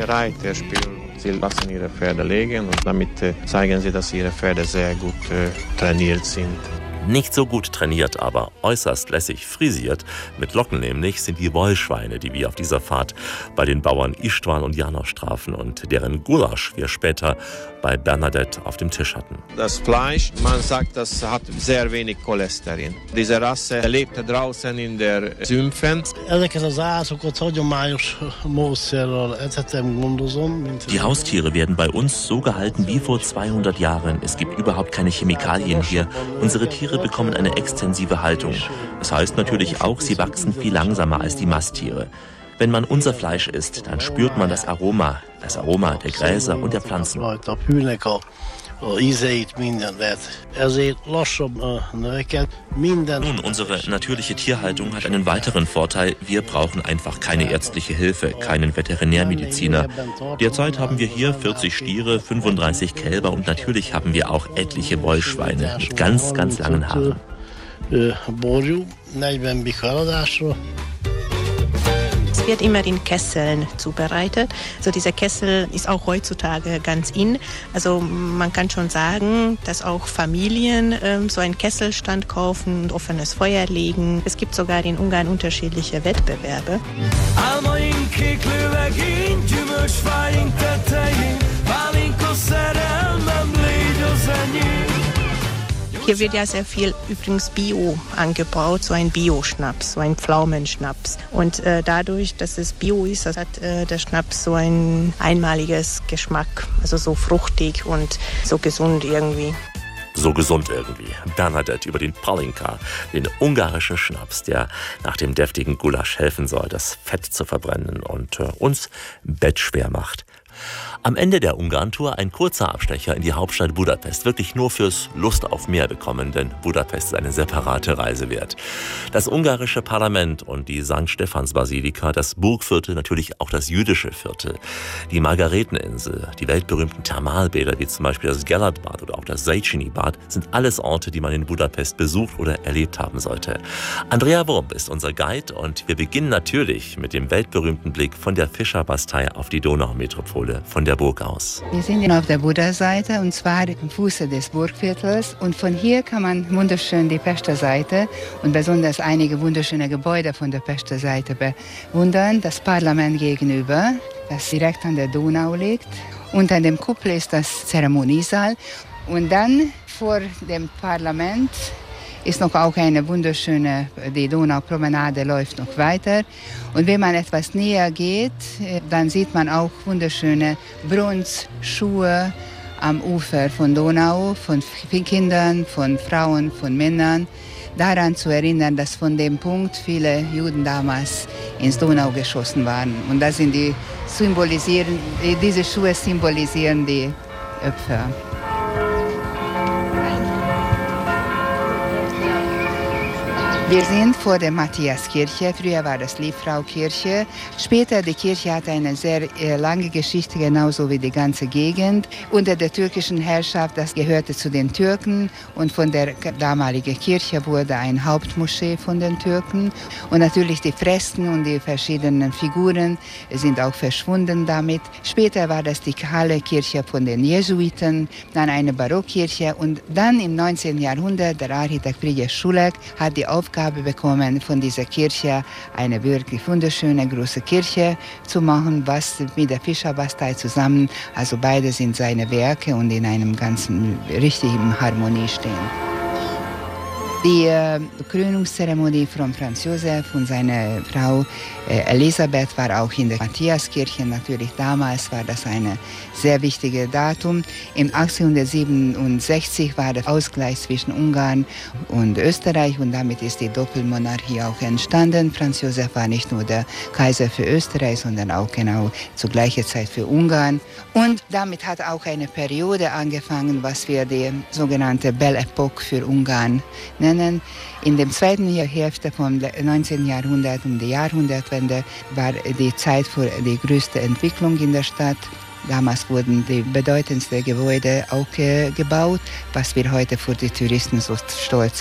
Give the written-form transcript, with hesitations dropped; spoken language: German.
Reiter spielen. Sie lassen ihre Pferde legen und damit zeigen sie, dass ihre Pferde sehr gut trainiert sind. Nicht so gut trainiert, aber äußerst lässig frisiert, mit Locken nämlich, sind die Wollschweine, die wir auf dieser Fahrt bei den Bauern Istvan und Janosch trafen und deren Gulasch wir später bei Bernadette auf dem Tisch hatten. Das Fleisch, man sagt, das hat sehr wenig Cholesterin. Diese Rasse lebt draußen in der Sümpfen. Die Haustiere werden bei uns so gehalten wie vor 200 Jahren. Es gibt überhaupt keine Chemikalien hier. Unsere Tiere bekommen eine extensive Haltung. Das heißt natürlich auch, sie wachsen viel langsamer als die Masttiere. Wenn man unser Fleisch isst, dann spürt man das Aroma der Gräser und der Pflanzen. Nun, unsere natürliche Tierhaltung hat einen weiteren Vorteil. Wir brauchen einfach keine ärztliche Hilfe, keinen Veterinärmediziner. Derzeit haben wir hier 40 Stiere, 35 Kälber und natürlich haben wir auch etliche Wollschweine mit ganz, ganz langen Haaren. Es wird immer in Kesseln zubereitet. Also dieser Kessel ist auch heutzutage ganz in. Also man kann schon sagen, dass auch Familien so einen Kesselstand kaufen und offenes Feuer legen. Es gibt sogar in Ungarn unterschiedliche Wettbewerbe. Hier wird ja sehr viel übrigens Bio angebaut, so ein Bio-Schnaps, so ein Pflaumenschnaps. Und dadurch, dass es Bio ist, hat der Schnaps so ein einmaliges Geschmack, also so fruchtig und so gesund irgendwie. So gesund irgendwie. Bernadette über den Palinka, den ungarischen Schnaps, der nach dem deftigen Gulasch helfen soll, das Fett zu verbrennen und uns bettschwer macht. Am Ende der Ungarn-Tour ein kurzer Abstecher in die Hauptstadt Budapest. Wirklich nur fürs Lust auf mehr bekommen, denn Budapest ist eine separate Reise wert. Das ungarische Parlament und die St. Stephans-Basilika, das Burgviertel, natürlich auch das jüdische Viertel, die Margareteninsel, die weltberühmten Thermalbäder, wie zum Beispiel das Gellert-Bad oder auch das Széchenyi-Bad, sind alles Orte, die man in Budapest besucht oder erlebt haben sollte. Andrea Wurmb ist unser Guide und wir beginnen natürlich mit dem weltberühmten Blick von der Fischerbastei auf die Donaumetropole von der Burg aus. Wir sind auf der Buda-Seite und zwar am Fuße des Burgviertels und von hier kann man wunderschön die Pester Seite und besonders einige wunderschöne Gebäude von der Pester Seite bewundern. Das Parlament gegenüber, das direkt an der Donau liegt. Unter dem Kuppel ist das Zeremoniesaal und dann vor dem Parlament ist noch auch eine wunderschöne, die Donaupromenade läuft noch weiter. Und wenn man etwas näher geht, dann sieht man auch wunderschöne Bronzschuhe am Ufer von Donau, von Kindern, von Frauen, von Männern. Daran zu erinnern, dass von dem Punkt viele Juden damals ins Donau geschossen waren. Und das sind diese Schuhe symbolisieren die Opfer. Wir sind vor der Matthiaskirche. Früher war das Liebfraukirche. Später die Kirche hat eine sehr lange Geschichte, genauso wie die ganze Gegend. Unter der türkischen Herrschaft, das gehörte zu den Türken. Und von der damaligen Kirche wurde ein Hauptmoschee von den Türken. Und natürlich die Fresken und die verschiedenen Figuren sind auch verschwunden damit. Später war das die kahle Kirche von den Jesuiten, dann eine Barockkirche. Und dann im 19. Jahrhundert, der Architekt Frigyes Sulek hat die Aufgabe bekommen, von dieser Kirche eine wirklich wunderschöne große Kirche zu machen, was mit der Fischerbastei zusammen, also beide sind seine Werke und in einem ganzen richtigen Harmonie stehen. Die Krönungszeremonie von Franz Josef und seiner Frau Elisabeth war auch in der Matthiaskirche. Natürlich damals war das ein sehr wichtiges Datum. Im 1867 war der Ausgleich zwischen Ungarn und Österreich und damit ist die Doppelmonarchie auch entstanden. Franz Josef war nicht nur der Kaiser für Österreich, sondern auch genau zur gleichen Zeit für Ungarn. Und damit hat auch eine Periode angefangen, was wir die sogenannte Belle Epoque für Ungarn nennen. In der zweiten Hälfte vom 19. Jahrhundert, um die Jahrhundertwende, war die Zeit für die größte Entwicklung in der Stadt. Damals wurden die bedeutendsten Gebäude auch gebaut, was wir heute für die Touristen so stolz